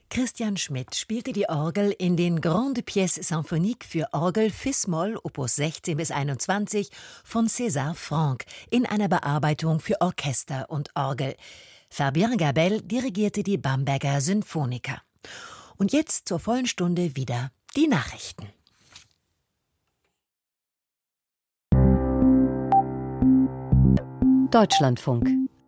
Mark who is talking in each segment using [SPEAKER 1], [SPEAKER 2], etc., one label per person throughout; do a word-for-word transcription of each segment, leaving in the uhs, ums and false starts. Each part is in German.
[SPEAKER 1] Christian Schmidt spielte die Orgel in den Grandes Pièces Symphoniques für Orgel Fis-Moll Opus sechzehn bis einundzwanzig von César Franck in einer Bearbeitung für Orchester und Orgel. Fabien Gabel dirigierte die Bamberger Sinfoniker. Und jetzt zur vollen Stunde wieder die Nachrichten.
[SPEAKER 2] Deutschlandfunk.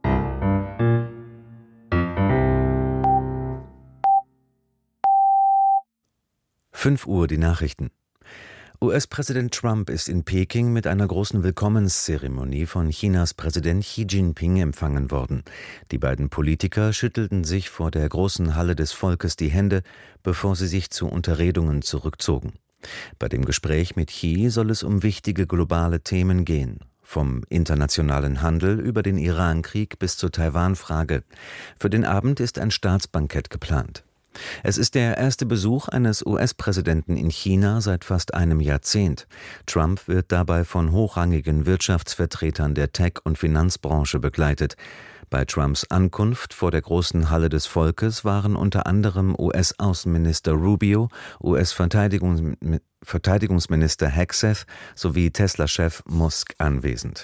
[SPEAKER 3] fünf Uhr die Nachrichten. U S-Präsident Trump ist in Peking mit einer großen Willkommenszeremonie von Chinas Präsident Xi Jinping empfangen worden. Die beiden Politiker schüttelten sich vor der großen Halle des Volkes die Hände, bevor sie sich zu Unterredungen zurückzogen. Bei dem Gespräch mit Xi soll es um wichtige globale Themen gehen. Vom internationalen Handel über den Iran-Krieg bis zur Taiwan-Frage. Für den Abend ist ein Staatsbankett geplant. Es ist der erste Besuch eines U S-Präsidenten in China seit fast einem Jahrzehnt. Trump wird dabei von hochrangigen Wirtschaftsvertretern der Tech- und Finanzbranche begleitet. Bei Trumps Ankunft vor der großen Halle des Volkes waren unter anderem U S-Außenminister Rubio, U S-Verteidigungs- Verteidigungsminister Hegseth sowie Tesla-Chef Musk anwesend.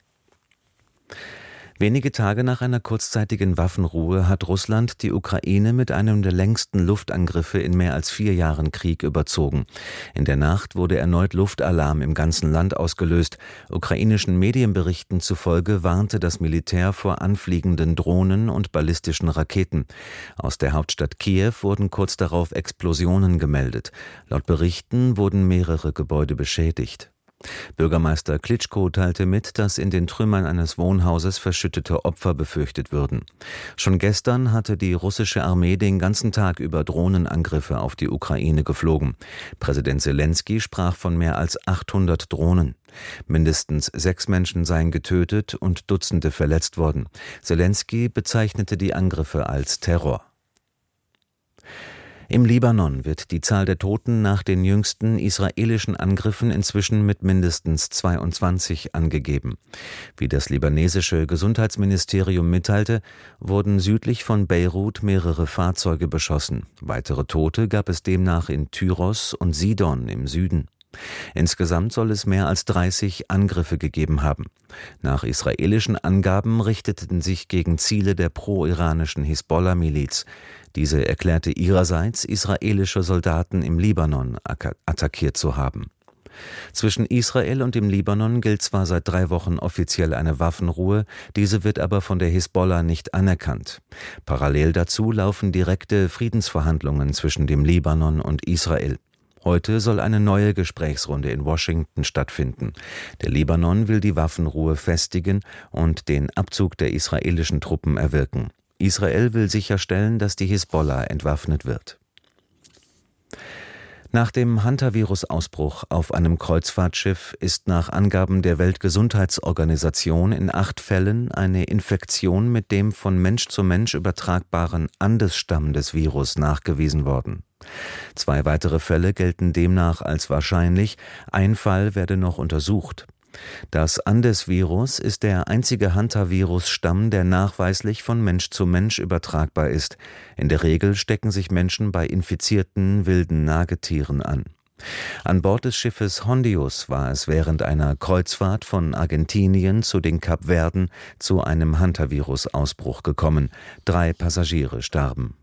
[SPEAKER 3] Wenige Tage nach einer kurzzeitigen Waffenruhe hat Russland die Ukraine mit einem der längsten Luftangriffe in mehr als vier Jahren Krieg überzogen. In der Nacht wurde erneut Luftalarm im ganzen Land ausgelöst. Ukrainischen Medienberichten zufolge warnte das Militär vor anfliegenden Drohnen und ballistischen Raketen. Aus der Hauptstadt Kiew wurden kurz darauf Explosionen gemeldet. Laut Berichten wurden mehrere Gebäude beschädigt. Bürgermeister Klitschko teilte mit, dass in den Trümmern eines Wohnhauses verschüttete Opfer befürchtet würden. Schon gestern hatte die russische Armee den ganzen Tag über Drohnenangriffe auf die Ukraine geflogen. Präsident Selenskyj sprach von mehr als achthundert Drohnen. Mindestens sechs Menschen seien getötet und Dutzende verletzt worden. Selenskyj bezeichnete die Angriffe als Terror. Im Libanon wird die Zahl der Toten nach den jüngsten israelischen Angriffen inzwischen mit mindestens zweiundzwanzig angegeben. Wie das libanesische Gesundheitsministerium mitteilte, wurden südlich von Beirut mehrere Fahrzeuge beschossen. Weitere Tote gab es demnach in Tyros und Sidon im Süden. Insgesamt soll es mehr als dreißig Angriffe gegeben haben. Nach israelischen Angaben richteten sich gegen Ziele der pro-iranischen Hisbollah-Miliz. Diese erklärte ihrerseits, israelische Soldaten im Libanon attackiert zu haben. Zwischen Israel und dem Libanon gilt zwar seit drei Wochen offiziell eine Waffenruhe, diese wird aber von der Hisbollah nicht anerkannt. Parallel dazu laufen direkte Friedensverhandlungen zwischen dem Libanon und Israel. Heute soll eine neue Gesprächsrunde in Washington stattfinden. Der Libanon will die Waffenruhe festigen und den Abzug der israelischen Truppen erwirken. Israel will sicherstellen, dass die Hisbollah entwaffnet wird. Nach dem Hantavirus-Ausbruch auf einem Kreuzfahrtschiff ist nach Angaben der Weltgesundheitsorganisation in acht Fällen eine Infektion mit dem von Mensch zu Mensch übertragbaren Andes-Stamm des Virus nachgewiesen worden. Zwei weitere Fälle gelten demnach als wahrscheinlich, ein Fall werde noch untersucht. Das Andes-Virus ist der einzige Hantavirus-Stamm, der nachweislich von Mensch zu Mensch übertragbar ist. In der Regel stecken sich Menschen bei infizierten wilden Nagetieren an. An Bord des Schiffes Hondius war es während einer Kreuzfahrt von Argentinien zu den Kapverden zu einem Hantavirus-Ausbruch gekommen. Drei Passagiere starben.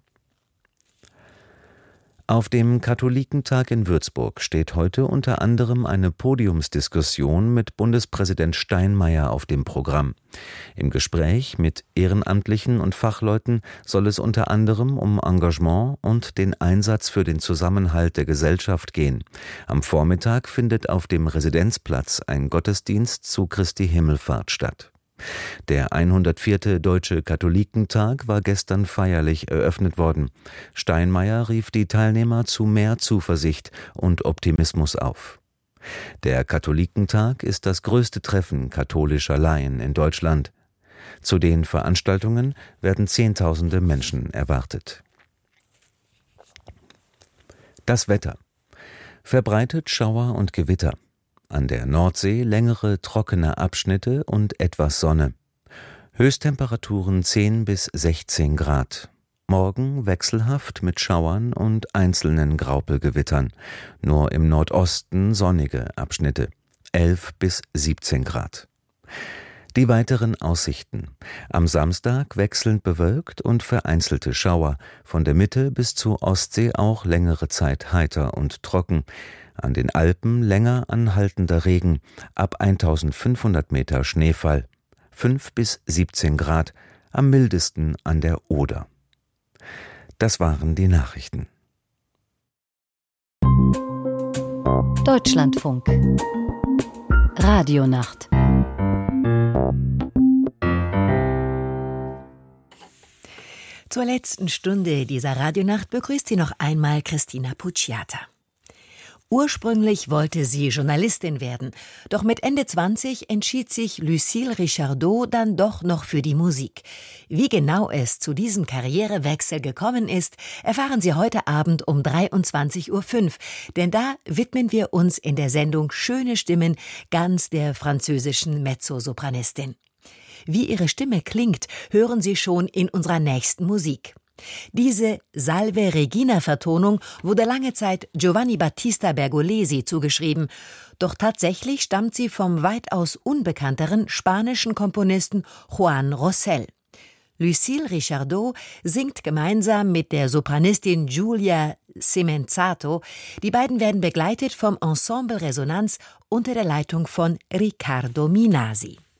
[SPEAKER 3] Auf dem Katholikentag in Würzburg steht heute unter anderem eine Podiumsdiskussion mit Bundespräsident Steinmeier auf dem Programm. Im Gespräch mit Ehrenamtlichen und Fachleuten soll es unter anderem um Engagement und den Einsatz für den Zusammenhalt der Gesellschaft gehen. Am Vormittag findet auf dem Residenzplatz ein Gottesdienst zu Christi Himmelfahrt statt. Der hundertvierte Deutsche Katholikentag war gestern feierlich eröffnet worden. Steinmeier rief die Teilnehmer zu mehr Zuversicht und Optimismus auf. Der Katholikentag ist das größte Treffen katholischer Laien in Deutschland. Zu den Veranstaltungen werden Zehntausende Menschen erwartet. Das Wetter. Verbreitet Schauer und Gewitter. An der Nordsee längere trockene Abschnitte und etwas Sonne. Höchsttemperaturen zehn bis sechzehn Grad. Morgen wechselhaft mit Schauern und einzelnen Graupelgewittern. Nur im Nordosten sonnige Abschnitte. elf bis siebzehn Grad. Die weiteren Aussichten. Am Samstag wechselnd bewölkt und vereinzelte Schauer. Von der Mitte bis zur Ostsee auch längere Zeit heiter und trocken. An den Alpen länger anhaltender Regen. Ab eintausendfünfhundert Meter Schneefall. fünf bis siebzehn Grad. Am mildesten an der Oder. Das waren die Nachrichten.
[SPEAKER 2] Deutschlandfunk. Radionacht.
[SPEAKER 1] Zur letzten Stunde dieser Radionacht begrüßt sie noch einmal Christina Pucciata. Ursprünglich wollte sie Journalistin werden, doch mit Ende zwanzig entschied sich Lucille Richardot dann doch noch für die Musik. Wie genau es zu diesem Karrierewechsel gekommen ist, erfahren Sie heute Abend um dreiundzwanzig Uhr fünf, denn da widmen wir uns in der Sendung Schöne Stimmen ganz der französischen Mezzosopranistin. Wie ihre Stimme klingt, hören Sie schon in unserer nächsten Musik. Diese Salve Regina-Vertonung wurde lange Zeit Giovanni Battista Bergolesi zugeschrieben, doch tatsächlich stammt sie vom weitaus unbekannteren spanischen Komponisten Juan Rosell. Lucille Richardot singt gemeinsam mit der Sopranistin Giulia Semenzato. Die beiden werden begleitet vom Ensemble Resonanz unter der Leitung von Riccardo Minasi.